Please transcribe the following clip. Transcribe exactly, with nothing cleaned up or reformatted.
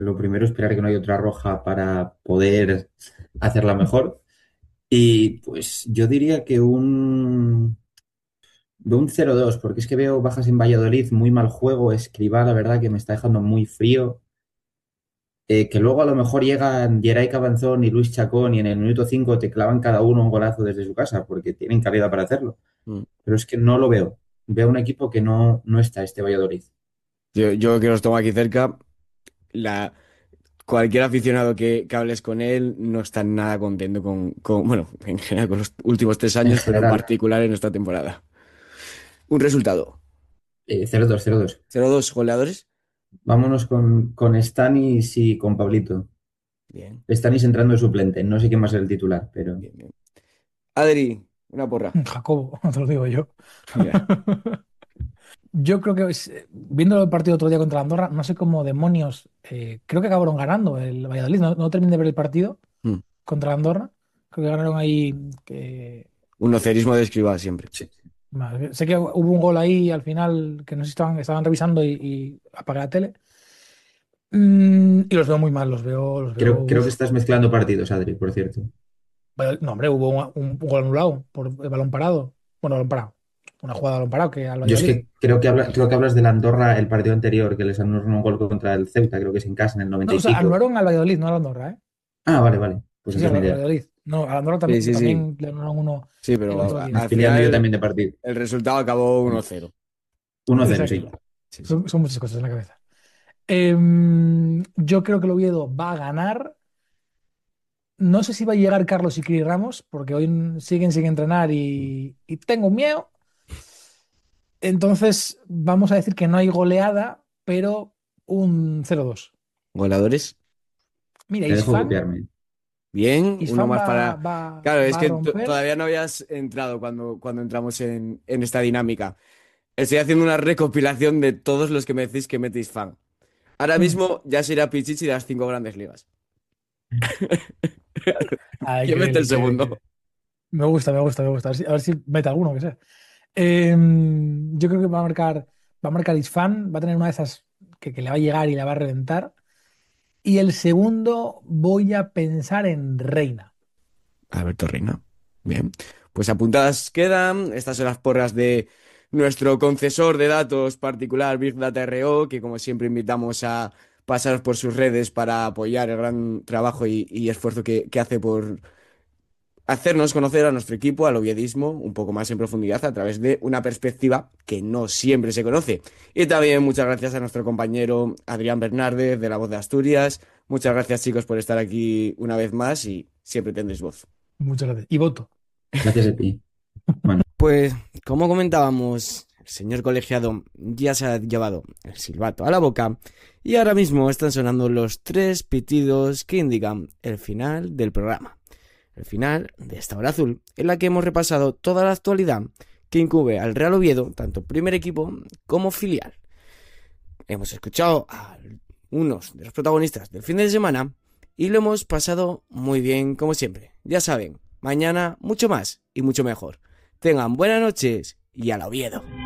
Lo primero, esperar que no haya otra roja para poder hacerla mejor. Y pues yo diría que un, de un cero dos, porque es que veo bajas en Valladolid, muy mal juego. Escribá, la verdad, que me está dejando muy frío. Eh, que luego a lo mejor llegan Geray Cabanzón y Luis Chacón y en el minuto cinco te clavan cada uno un golazo desde su casa, porque tienen calidad para hacerlo. Mm. Pero es que no lo veo. Veo un equipo que no, no está este Valladolid. Yo, yo que los tengo aquí cerca, la, cualquier aficionado que, que hables con él no está nada contento con, con, bueno, en general con los últimos tres En años, pero en general, particular en esta temporada. Un resultado. eh, cero dos, cero dos. Cero dos goleadores. Vámonos con, con Stanis y con Pablito. Bien, Stanis entrando de suplente. No sé quién va a ser el titular, pero bien, bien. Adri, una porra. Jacobo, te lo digo yo. Mira. Yo creo que es- viendo el partido otro día contra Andorra, no sé cómo demonios, eh, creo que acabaron ganando el Valladolid. No, no terminé de ver el partido Mm. contra Andorra. Creo que ganaron ahí. Que, Un ocerismo de escriba siempre. sí. madre, sé que hubo un gol ahí al final que no sé si estaban, estaban revisando y, y apagué la tele. Mm, y los veo muy mal, los veo, los veo. Creo, creo que Uf. estás mezclando partidos, Adri, por cierto. Vaya- No, hombre, hubo un, un- un gol anulado por el balón parado. Bueno, balón parado. Una jugada de balón parado que al Yo es Valladolid. que creo que, habla, creo que hablas del Andorra el partido anterior, que les anularon un gol contra el Ceuta, creo que es en casa, en el noventa No, o y sea, pico. anularon al Valladolid, no al Andorra, ¿eh? Ah, vale, vale. Pues Sí, sí, entonces al ni al idea. Valladolid. No, al Andorra Sí, también, sí, sí. también le anularon uno Sí, el pero otro a- día. Me al estoy liando yo final también de partido. el resultado acabó uno cero. Uno cero, sí. Exacto. Sí, sí. Son, son muchas cosas en la cabeza. Em, yo creo que el Oviedo va a ganar. No sé si va a llegar Carlos y Cris Ramos, porque hoy siguen sin entrenar y, y tengo miedo. Entonces, vamos a decir que no hay goleada, pero un cero dos. Goleadores. Mira, Te dejo Isfan, copiarme. Bien, uno Isfan más va, para... va, Claro, es va a que to- romper. todavía no habías entrado cuando, cuando entramos en, en esta dinámica. Estoy haciendo una recopilación de todos los que me decís que metéis fan. Ahora Mm. mismo ya será Pichichi de las cinco grandes ligas. Ah, ¿Quién mete increíble, el increíble, segundo? increíble. Me gusta, me gusta, me gusta. A ver si, a ver si mete alguno, que sea. Em, yo creo que va a marcar, va a marcar Isfan, va a tener una de esas que, que le va a llegar y la va a reventar. Y el segundo voy a pensar en Reina. Alberto Reina. Bien. Pues apuntadas quedan. Estas son las porras de nuestro concesor de datos particular, Big Data R O, que como siempre invitamos a pasaros por sus redes para apoyar el gran trabajo y, y esfuerzo que, que hace por hacernos conocer a nuestro equipo, al oviedismo, un poco más en profundidad a través de una perspectiva que no siempre se conoce. Y también muchas gracias a nuestro compañero Adrián Bernárdez de La Voz de Asturias. Muchas gracias chicos por estar aquí una vez más y siempre tendréis voz. Muchas gracias. Y voto. Gracias a ti. Bueno, Pues, como comentábamos, el señor colegiado ya se ha llevado el silbato a la boca y ahora mismo están sonando los tres pitidos que indican el final del programa. El final de esta hora azul, en la que hemos repasado toda la actualidad que incube al Real Oviedo, tanto primer equipo como filial. Hemos escuchado a unos de los protagonistas del fin de semana y lo hemos pasado muy bien como siempre. Ya saben, mañana mucho más y mucho mejor. Tengan buenas noches y al Oviedo.